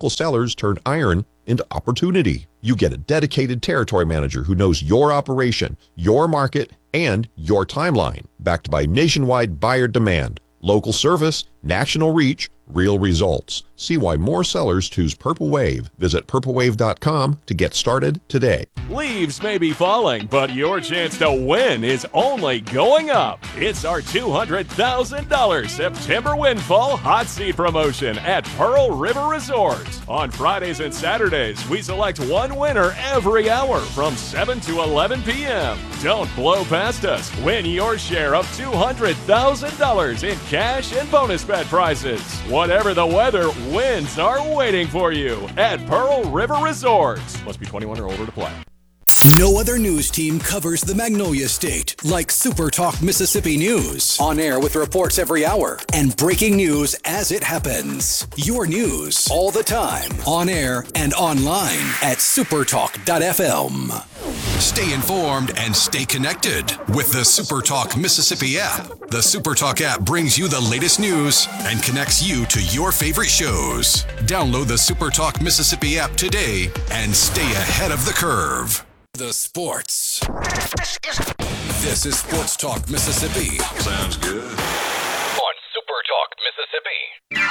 local sellers turn iron into opportunity. You get a dedicated territory manager who knows your operation, your market, and your timeline, backed by nationwide buyer demand, local service, national reach, real results. See why more sellers choose Purple Wave. Visit purplewave.com to get started today. Leaves may be falling, but your chance to win is only going up. It's our $200,000 September Windfall Hot Seat promotion at Pearl River Resort. On Fridays and Saturdays, we select one winner every hour from 7 to 11 p.m. Don't blow past us. Win your share of $200,000 in cash and bonus bet prizes. Whatever the weather, wins are waiting for you at Pearl River Resort. Must be 21 or older to play. No other news team covers the Magnolia State like Super Talk Mississippi News. On air with reports every hour and breaking news as it happens. Your news all the time. On air and online at supertalk.fm. Stay informed and stay connected with the Super Talk Mississippi app. The Super Talk app brings you the latest news and connects you to your favorite shows. Download the Super Talk Mississippi app today and stay ahead of the curve. The sports. This is Sports Talk Mississippi. Sounds good. On Super Talk Mississippi.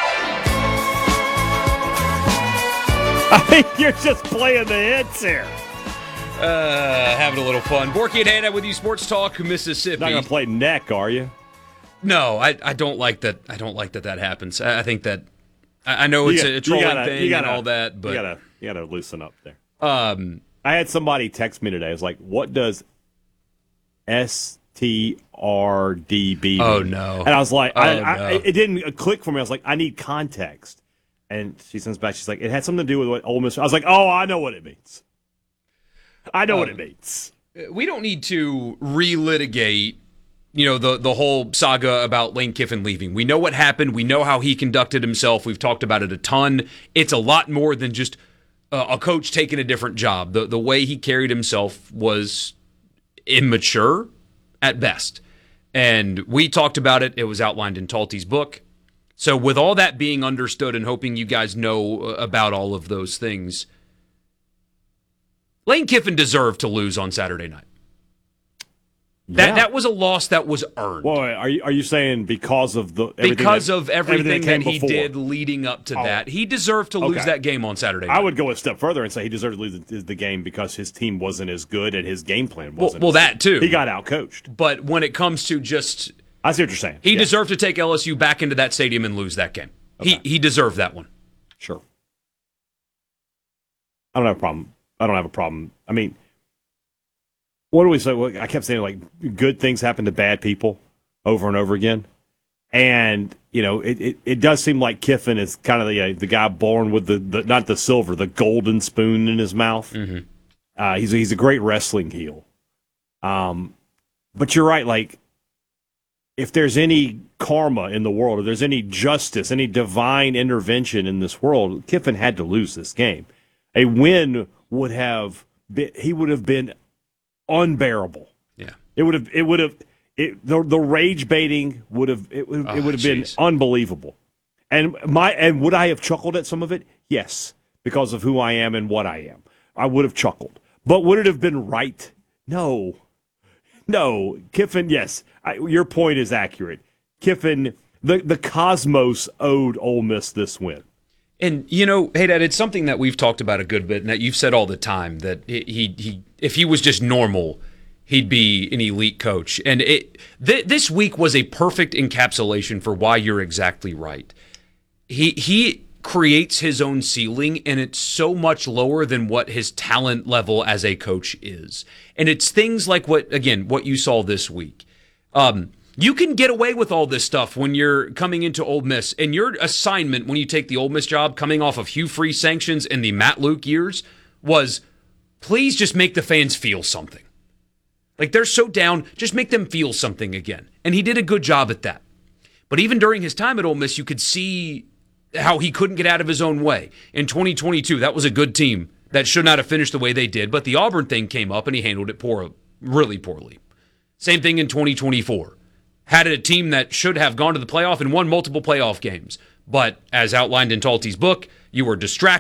I think you're just playing the hits here. Having a little fun. Borky and Hannah with you, Sports Talk Mississippi. Not gonna play neck, are you? No, I don't like that. I don't like that happens. I think that I know it's a trolling thing and all that, but you gotta loosen up there. I had somebody text me today. I was like, "What does STRDB mean?" Oh no! And I was like, it didn't click for me. I was like, I need context. And she sends back. She's like, it had something to do with what Ole Miss. I was like, oh, I know what it means. I know what it means. We don't need to relitigate, the whole saga about Lane Kiffin leaving. We know what happened. We know how he conducted himself. We've talked about it a ton. It's a lot more than just a coach taking a different job. The way he carried himself was immature at best. And we talked about it. It was outlined in Talty's book. So with all that being understood and hoping you guys know about all of those things, Lane Kiffin deserved to lose on Saturday night. That was a loss that was earned. Well, are you saying because of everything that he did leading up to that, he deserved to lose that game on Saturday night. I would go a step further and say he deserved to lose the game because his team wasn't as good and his game plan wasn't. Well, that too. He got outcoached. But when it comes to just, I see what you're saying. He deserved to take LSU back into that stadium and lose that game. Okay. He deserved that one. Sure. I don't have a problem. I mean, what do we say? Well, I kept saying, like, good things happen to bad people over and over again. And, it does seem like Kiffin is kind of the guy born with the not the silver, the golden spoon in his mouth. Mm-hmm. He's a great wrestling heel. But you're right, like, if there's any karma in the world, or there's any justice, any divine intervention in this world, Kiffin had to lose this game. A win would have been unbearable. Yeah, the rage baiting would have been unbelievable. And would I have chuckled at some of it? Yes, because of who I am and what I am. I would have chuckled. But would it have been right? No. Kiffin, yes. Your point is accurate. Kiffin, the cosmos owed Ole Miss this win. And, hey, Dad, it's something that we've talked about a good bit and that you've said all the time, that he if he was just normal, he'd be an elite coach. And this week was a perfect encapsulation for why you're exactly right. He creates his own ceiling, and it's so much lower than what his talent level as a coach is. And it's things like what you saw this week. You can get away with all this stuff when you're coming into Ole Miss, and your assignment when you take the Ole Miss job, coming off of Hugh Freeze sanctions in the Matt Luke years, was please just make the fans feel something. Like, they're so down, just make them feel something again. And he did a good job at that. But even during his time at Ole Miss, you could see how he couldn't get out of his own way. In 2022, that was a good team that should not have finished the way they did, but the Auburn thing came up and he handled it really poorly. Same thing in 2024. Had a team that should have gone to the playoff and won multiple playoff games. But as outlined in Talty's book, you were distracted.